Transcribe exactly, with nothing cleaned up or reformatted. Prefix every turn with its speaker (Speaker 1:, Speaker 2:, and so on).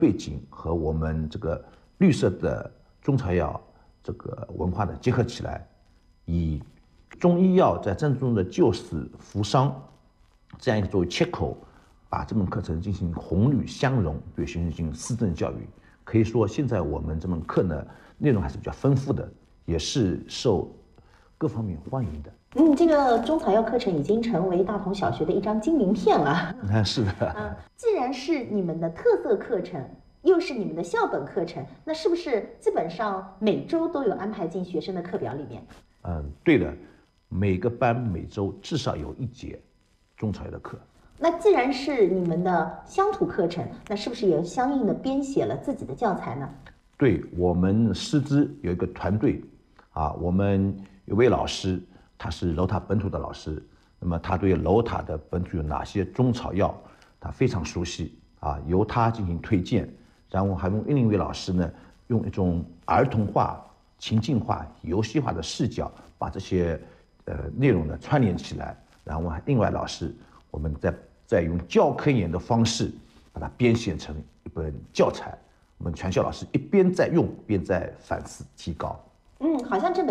Speaker 1: 背景和我们这个绿色的中草药这个文化的结合起来，以中医药在战争中的救死扶伤这样一个作为切口，把这门课程进行红绿相融，对学生进行思政教育。可以说，现在我们这门课呢内容还是比较丰富的，也是受各方面欢迎的。
Speaker 2: 嗯，这个中草药课程已经成为大同小学的一张金名片了。
Speaker 1: 嗯，是的。
Speaker 2: 嗯，既然是你们的特色课程，又是你们的校本课程，那是不是基本上每周都有安排进学生的课表里面？
Speaker 1: 嗯，对的，每个班每周至少有一节中草药的课。
Speaker 2: 那既然是你们的乡土课程，那是不是也相应的编写了自己的教材呢？
Speaker 1: 对，我们师资有一个团队啊，我们有位老师，他是楼塔本土的老师，那么他对楼塔的本土有哪些中草药，他非常熟悉啊，由他进行推荐，然后还用另一位老师呢，用一种儿童化、情境化、游戏化的视角，把这些呃内容呢串联起来，然后还另外老师，我们再再用教科研的方式把它编写成一本教材，我们全校老师一边在用，一边在反思提高。
Speaker 2: 嗯，好像这本